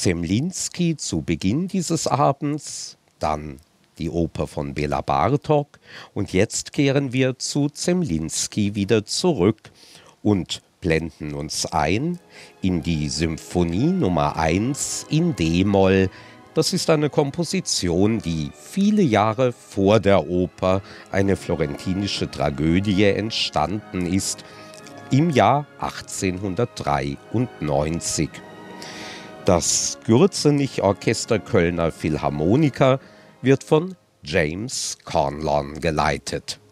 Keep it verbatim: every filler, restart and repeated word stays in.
Zemlinsky zu Beginn dieses Abends, dann die Oper von Bela Bartok und jetzt kehren wir zu Zemlinsky wieder zurück und blenden uns ein in die Symphonie Nummer eins in D-Moll. Das ist eine Komposition, die viele Jahre vor der Oper Eine florentinische Tragödie entstanden ist, im Jahr achtzehnhundertdreiundneunzig. Das Gürzenich-Orchester Kölner Philharmoniker wird von James Conlon geleitet.